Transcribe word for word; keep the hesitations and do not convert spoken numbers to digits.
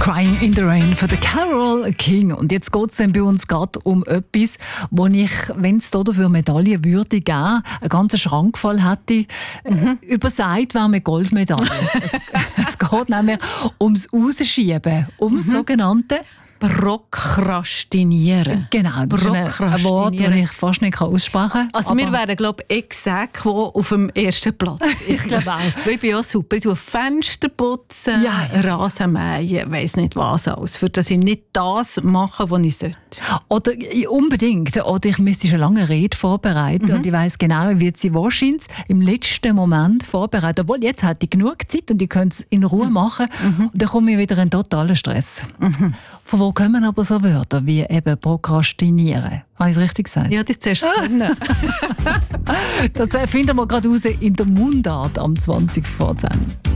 Crying in the Rain von der Carole King. Und jetzt geht es dann bei uns gerade um etwas, wo ich, wenn es dafür Medaillen würde geben, einen ganzen Schrank voll hätte. Mhm. Übersagt wäre eine Goldmedaille. es, es geht nämlich ums Rausschieben, ums mhm. sogenannte Prokrastinieren. Genau, das ist ein Wort, das ich fast nicht aussprechen kann. Also wir wären, glaube ich, exakt auf dem ersten Platz. Ich glaube auch. Weil ich bin auch super. Ich tue Fenster putzen, ja. Rasen mähen, weiss nicht was alles, für dass ich nicht das mache, was ich sollte. Oder unbedingt. Oder ich müsste schon lange Rede vorbereiten mhm. und ich weiss genau, wie sie wahrscheinlich im letzten Moment vorbereiten. Obwohl, jetzt hätte ich genug Zeit und ich könnte es in Ruhe machen. Mhm. Und dann komme ich wieder in totalen Stress. Mhm. Von wo kommen aber so Wörter wie eben Prokrastinieren? Habe ich es richtig gesagt? Ja, das zuerst können. Das finden wir gerade raus in der Mundart am zwanzig vor zehn.